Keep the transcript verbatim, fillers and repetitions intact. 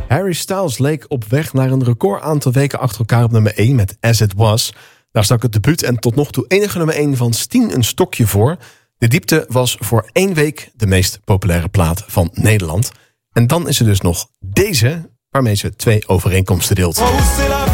Harry Styles leek op weg naar een record aantal weken achter elkaar op nummer één met As It Was. Daar stak het debuut en tot nog toe enige nummer één van Steen een stokje voor. De diepte was voor één week de meest populaire plaat van Nederland. En dan is er dus nog deze, waarmee ze twee overeenkomsten deelt.